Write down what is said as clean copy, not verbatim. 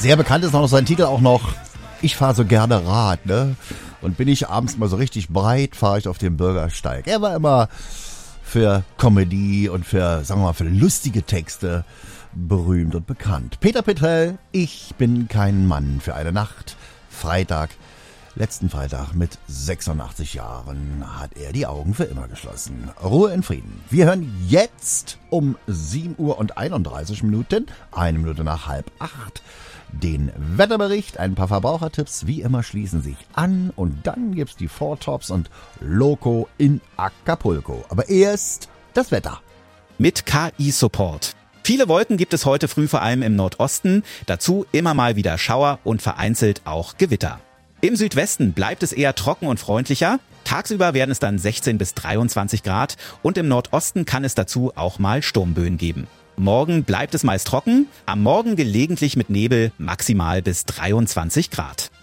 Sehr bekannt ist noch sein Titel auch noch Ich fahre so gerne Rad, ne? Und bin ich abends mal so richtig breit, fahre ich auf dem Bürgersteig. Er war immer für Comedy und für, sagen wir mal, für lustige Texte berühmt und bekannt. Peter Petrell, Ich bin kein Mann für eine Nacht. Letzten Freitag mit 86 Jahren hat er die Augen für immer geschlossen. Ruhe in Frieden. Wir hören jetzt um 7:31 Uhr, 1 Minute nach 7:30, den Wetterbericht, ein paar Verbrauchertipps, wie immer schließen sich an und dann gibt's die Four Tops und Loco in Acapulco. Aber erst das Wetter. Mit KI-Support. Viele Wolken gibt es heute früh vor allem im Nordosten, dazu immer mal wieder Schauer und vereinzelt auch Gewitter. Im Südwesten bleibt es eher trocken und freundlicher. Tagsüber werden es dann 16 bis 23 Grad und im Nordosten kann es dazu auch mal Sturmböen geben. Morgen bleibt es meist trocken, am Morgen gelegentlich mit Nebel, maximal bis 23 Grad.